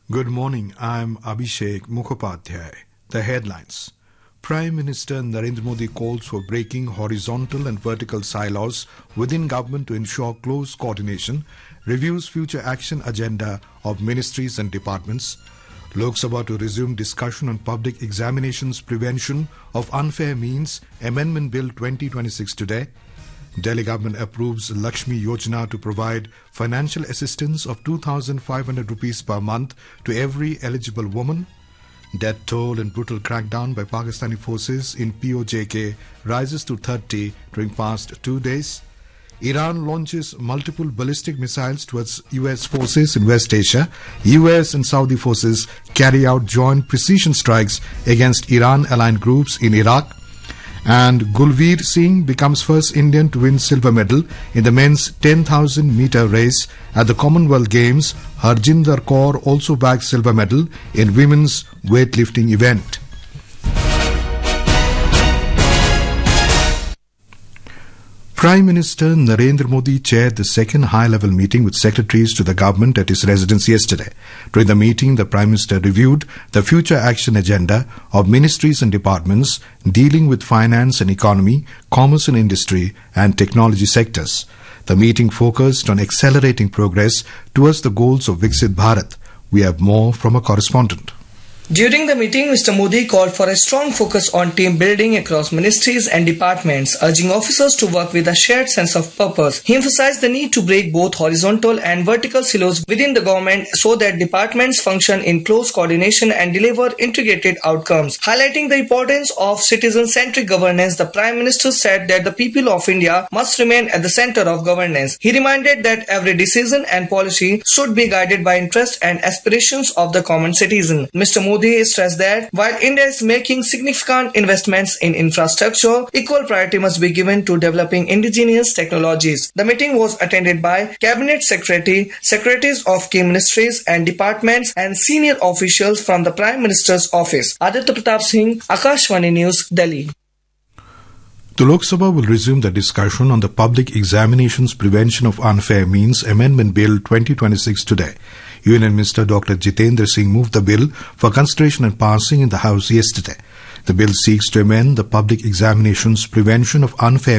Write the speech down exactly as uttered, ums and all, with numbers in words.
Good morning, I'm Abhishek Mukhopadhyay. The headlines. Prime Minister Narendra Modi calls for breaking horizontal and vertical silos within government to ensure close coordination, reviews future action agenda of ministries and departments. Lok Sabha to resume discussion on public examinations prevention of unfair means, Amendment Bill twenty twenty-six today. Delhi government approves Lakshmi Yojana to provide financial assistance of two thousand five hundred rupees per month to every eligible woman. Death toll and brutal crackdown by Pakistani forces in P O J K rises to thirty during past two days. Iran launches multiple ballistic missiles towards U S forces in West Asia. U S and Saudi forces carry out joint precision strikes against Iran-aligned groups in Iraq. And Gulveer Singh becomes first Indian to win silver medal in the men's ten thousand meter race at the Commonwealth Games. Harjinder Kaur also bagged silver medal in women's weightlifting event. Prime Minister Narendra Modi chaired the second high-level meeting with secretaries to the government at his residence yesterday. During the meeting, the Prime Minister reviewed the future action agenda of ministries and departments dealing with finance and economy, commerce and industry, and technology sectors. The meeting focused on accelerating progress towards the goals of Viksit Bharat. We have more from a correspondent. During the meeting, Mister Modi called for a strong focus on team building across ministries and departments, urging officers to work with a shared sense of purpose. He emphasized the need to break both horizontal and vertical silos within the government so that departments function in close coordination and deliver integrated outcomes. Highlighting the importance of citizen-centric governance, the Prime Minister said that the people of India must remain at the center of governance. He reminded that every decision and policy should be guided by interest and aspirations of the common citizen. Mister Modi Modi stressed that while India is making significant investments in infrastructure, equal priority must be given to developing indigenous technologies. The meeting was attended by Cabinet Secretary, Secretaries of key ministries and departments, and senior officials from the Prime Minister's office. Aditya Pratap Singh, Akashvani News, Delhi. The Lok Sabha will resume the discussion on the Public Examinations Prevention of Unfair Means Amendment Bill twenty twenty-six today. Union Minister Doctor Jitendra Singh moved the bill for consideration and passing in the House yesterday. The bill seeks to amend the Public Examinations Prevention of Unfair